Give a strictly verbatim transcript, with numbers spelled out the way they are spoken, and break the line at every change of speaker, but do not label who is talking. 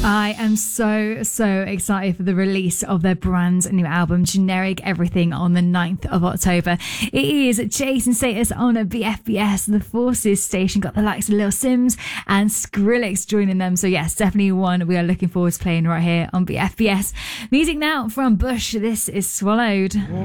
I am so, so excited for the release of their brand new album, Generic Everything, on the ninth of October. It is Jason Status on a B F B S. The Forces station got the likes of Lil Sims and Skrillex joining them. So yes, definitely one we are looking forward to playing right here on B F B S. Music now from Bush. This is Swallowed.